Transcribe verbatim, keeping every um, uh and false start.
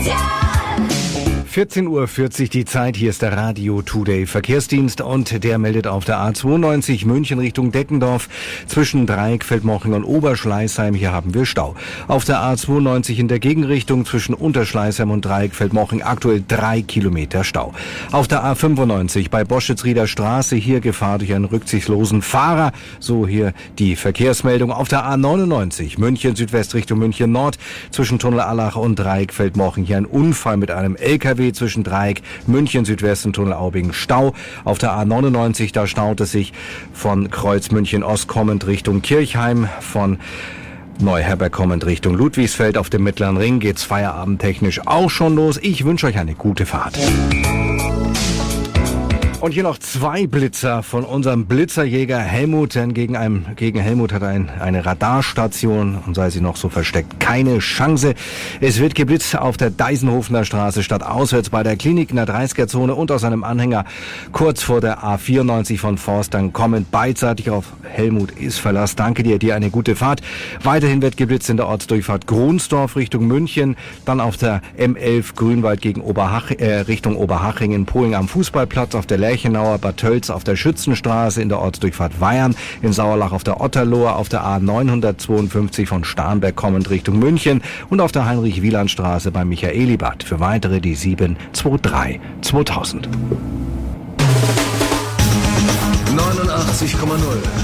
vierzehn Uhr vierzig die Zeit, hier ist der Radio Today Verkehrsdienst und der meldet auf der A zweiundneunzig München Richtung Deckendorf zwischen Dreieck, Feldmoching und Oberschleißheim, hier haben wir Stau. Auf der A zweiundneunzig in der Gegenrichtung zwischen Unterschleißheim und Dreieck, Feldmoching aktuell drei Kilometer Stau. Auf der A fünfundneunzig bei Boschitz-Rieder Straße, hier Gefahr durch einen rücksichtslosen Fahrer, so hier die Verkehrsmeldung. Auf der A neunundneunzig München Südwest Richtung München Nord zwischen Tunnel Allach und Dreieck, Feldmoching, hier ein Unfall mit einem L K W zwischen Dreieck, München Südwest und Tunnel Aubing Stau. Auf der A neunundneunzig, da staut es sich von Kreuz München Ost kommend Richtung Kirchheim, von Neuherberg kommend Richtung Ludwigsfeld. Auf dem Mittleren Ring geht's feierabendtechnisch auch schon los. Ich wünsche euch eine gute Fahrt. Und hier noch zwei Blitzer von unserem Blitzerjäger Helmut, denn gegen, einem, gegen Helmut hat ein, eine Radarstation, und sei sie noch so versteckt, keine Chance. Es wird geblitzt auf der Deisenhofener Straße statt auswärts bei der Klinik in der dreißiger-Zone und aus einem Anhänger kurz vor der A vierundneunzig von Forstern kommend beidseitig. Auf Helmut ist Verlass. Danke dir, dir eine gute Fahrt. Weiterhin wird geblitzt in der Ortsdurchfahrt Gronsdorf Richtung München, dann auf der M elf Grünwald gegen Oberhach, äh, Richtung Oberhaching in Poing am Fußballplatz, auf der Lerchenauer Bad Tölz auf der Schützenstraße, in der Ortsdurchfahrt Weyern, in Sauerlach auf der Otterloher, auf der A neunhundertzweiundfünfzig von Starnberg kommend Richtung München und auf der Heinrich-Wieland-Straße bei Michaelibad. Für weitere die sieben zwei drei zweitausend. neunundachtzig Komma null